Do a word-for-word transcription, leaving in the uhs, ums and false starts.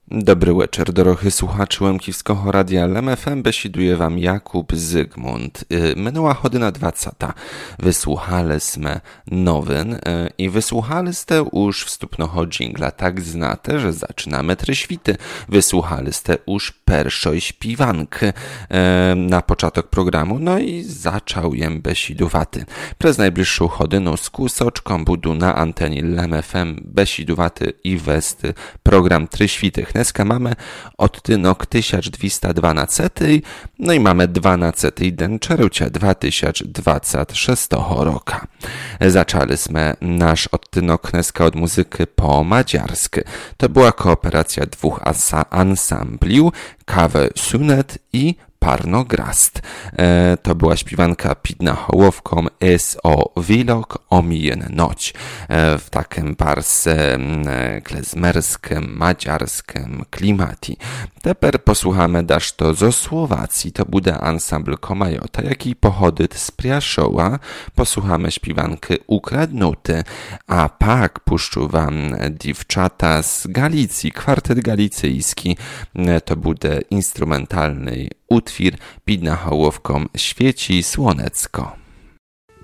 Dobry wieczór, drodzy słuchacze Łemkowskiego Radia L M F M, besiduje wam Jakub Zygmunt. Minęła godzina dwudziesta. Wysłuchaliśmy nowin i wysłuchaliście już wstupnego dżingla tak znate, że zaczynamy treświty. Wysłuchaliście już pierwszej śpiwanki na początek programu, no i zaczął jem besidowaty. Przez najbliższą godzinę z kusoczką budu na antenie L M F M besidowaty i westy program treświtych. Dneska mamy odtynok tysiąc dwieście dwanaście, no i mamy dwunasty den czerwca dwa tysiące dwudziestego szóstego roku. Zaczęliśmy nasz odtynok dneska od muzyki po madziarsku. To była kooperacja dwóch ansambliów, Kawe Sunet i Parnograst. E, to była śpiewanka Pidna Hołowką S o Wilok omijen noć. E, w takim bardzo e, klezmerskim, madziarskim klimacie. Teper posłuchamy dasz to zo Słowacji. To bude ansambl Komajota, jaki pochodyt z Priaszoła. Posłuchamy śpiewanki Ukradnuty, a pak puszczu wam dziewczata z Galicji, kwartet galicyjski. E, to bude instrumentalny utwór Pidna Hołowką Świeci Słonecko.